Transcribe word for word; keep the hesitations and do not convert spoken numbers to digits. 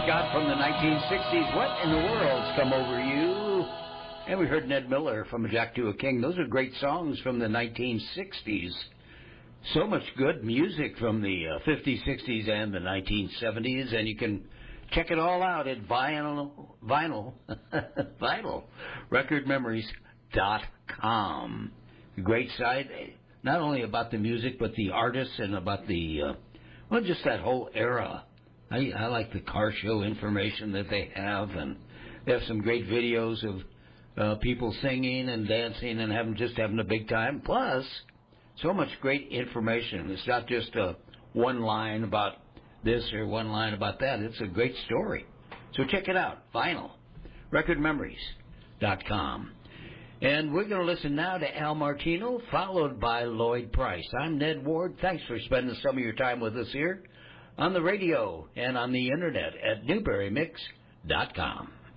Scott from the nineteen sixties. What in the world's come over you? And we heard Ned Miller from A Jack to a King. Those are great songs from the nineteen sixties. So much good music from the uh, fifties, sixties, and the nineteen seventies. And you can check it all out at vinyl, vinyl, vinyl, record memories dot com. Great site, not only about the music, but the artists and about the, uh, well, just that whole era. I, I like the car show information that they have, and they have some great videos of uh, people singing and dancing and having just having a big time. Plus, so much great information. It's not just a one line about this or one line about that. It's a great story. So check it out, vinyl, record memories dot com. And we're going to listen now to Al Martino, followed by Lloyd Price. I'm Ned Ward. Thanks for spending some of your time with us here on the radio and on the internet at newberry mix dot com.